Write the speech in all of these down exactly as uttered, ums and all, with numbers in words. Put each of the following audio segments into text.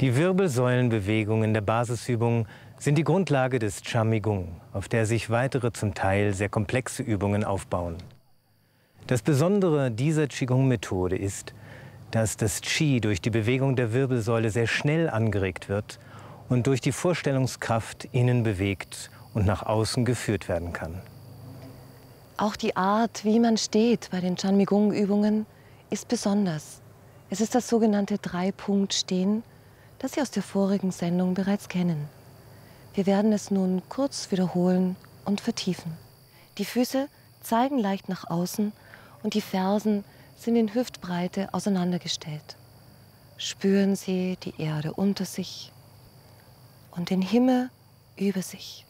Die Wirbelsäulenbewegungen der Basisübung sind die Grundlage des Qigong, auf der sich weitere zum Teil sehr komplexe Übungen aufbauen. Das Besondere dieser Qigong-Methode ist, dass das Qi durch die Bewegung der Wirbelsäule sehr schnell angeregt wird und durch die Vorstellungskraft innen bewegt und nach außen geführt werden kann. Auch die Art, wie man steht bei den Qigong-Übungen, ist besonders. Es ist das sogenannte Drei-Punkt-Stehen, das Sie aus der vorigen Sendung bereits kennen. Wir werden es nun kurz wiederholen und vertiefen. Die Füße zeigen leicht nach außen und die Fersen sind in Hüftbreite auseinandergestellt. Spüren Sie die Erde unter sich und den Himmel über sich.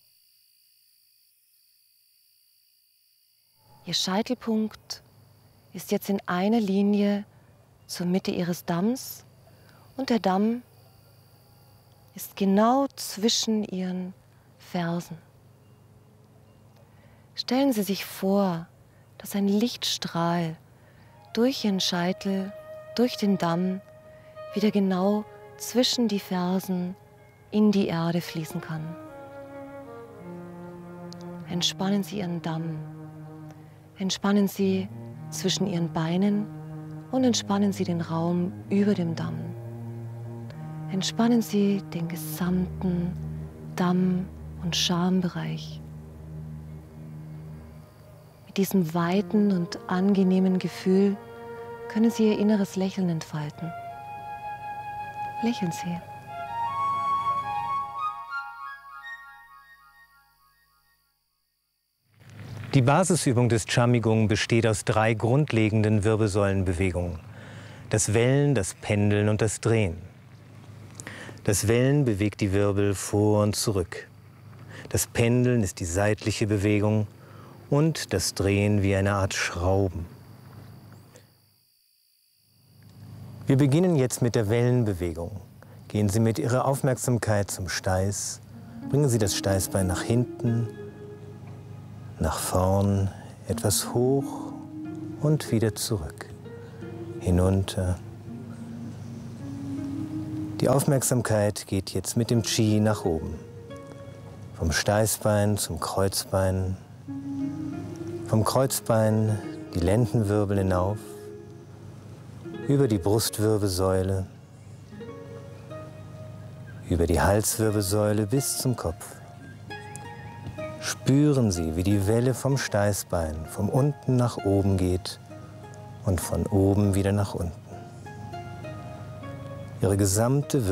Ihr Scheitelpunkt ist jetzt in einer Linie zur Mitte Ihres Damms und der Damm ist genau zwischen Ihren Fersen. Stellen Sie sich vor, dass ein Lichtstrahl durch Ihren Scheitel, durch den Damm wieder genau zwischen die Fersen in die Erde fließen kann. Entspannen Sie Ihren Damm. Entspannen Sie zwischen Ihren Beinen und entspannen Sie den Raum über dem Damm. Entspannen Sie den gesamten Damm- und Schambereich. Mit diesem weiten und angenehmen Gefühl können Sie Ihr inneres Lächeln entfalten. Lächeln Sie. Die Basisübung des Qigong besteht aus drei grundlegenden Wirbelsäulenbewegungen: das Wellen, das Pendeln und das Drehen. Das Wellen bewegt die Wirbel vor und zurück. Das Pendeln ist die seitliche Bewegung und das Drehen wie eine Art Schrauben. Wir beginnen jetzt mit der Wellenbewegung. Gehen Sie mit Ihrer Aufmerksamkeit zum Steiß, bringen Sie das Steißbein nach hinten, nach vorn, etwas hoch und wieder zurück, hinunter. Die Aufmerksamkeit geht jetzt mit dem Qi nach oben. Vom Steißbein zum Kreuzbein, vom Kreuzbein die Lendenwirbel hinauf, über die Brustwirbelsäule, über die Halswirbelsäule bis zum Kopf. Spüren Sie, wie die Welle vom Steißbein von unten nach oben geht und von oben wieder nach unten. Ihre gesamte